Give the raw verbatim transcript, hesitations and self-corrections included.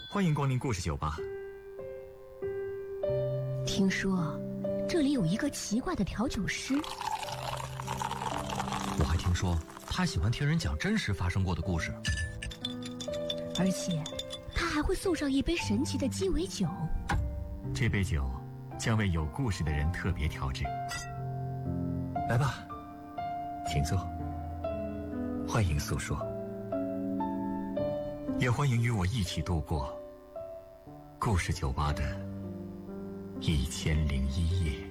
欢迎光临故事酒吧。 听说这里有一个奇怪的调酒师， 我还听说他喜欢听人讲真实发生过的故事， 而且他还会送上一杯神奇的鸡尾酒。 这杯酒将为有故事的人特别调制。来吧，请坐，欢迎诉说，也欢迎与我一起度过故事酒吧的一千零一夜。